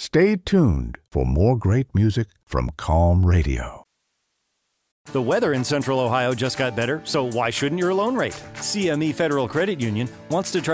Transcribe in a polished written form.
Stay tuned for more great music from Calm Radio. The weather in Central Ohio just got better, so why shouldn't your loan rate? CME Federal Credit Union wants to try